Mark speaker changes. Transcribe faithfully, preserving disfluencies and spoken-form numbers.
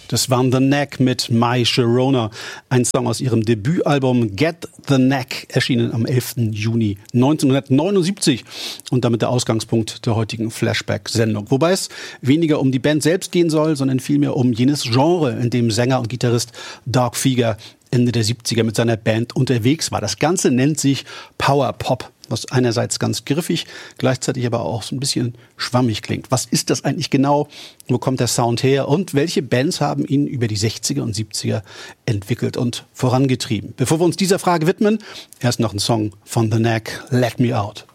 Speaker 1: Das waren The Knack mit My Sharona, ein Song aus ihrem Debütalbum Get the Knack, erschienen am elften Juni neunzehnhundertneunundsiebzig und damit der Ausgangspunkt der heutigen Flashback-Sendung. Wobei es weniger um die Band selbst gehen soll, sondern vielmehr um jenes Genre, in dem Sänger und Gitarrist Doug Fieger Ende der siebziger mit seiner Band unterwegs war. Das Ganze nennt sich Power Pop, was einerseits ganz griffig, gleichzeitig aber auch so ein bisschen schwammig klingt. Was ist das eigentlich genau? Wo kommt der Sound her? Und welche Bands haben ihn über die sechziger und siebziger entwickelt und vorangetrieben? Bevor wir uns dieser Frage widmen, erst noch ein Song von The Knack, Let Me Out.